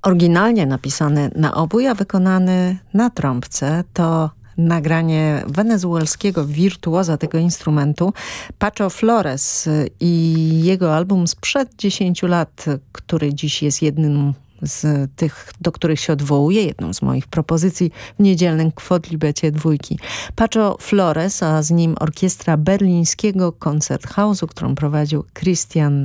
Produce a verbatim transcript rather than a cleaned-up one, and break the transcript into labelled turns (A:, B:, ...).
A: Oryginalnie napisany na obój, a wykonany na trąbce to nagranie wenezuelskiego wirtuoza tego instrumentu, Pacho Flores, i jego album sprzed dziesięciu lat, który dziś jest jednym z tych, do których się odwołuję, jedną z moich propozycji w niedzielnym Quodlibecie dwójki. Pacho Flores, a z nim orkiestra berlińskiego Koncerthausu, którą prowadził Christian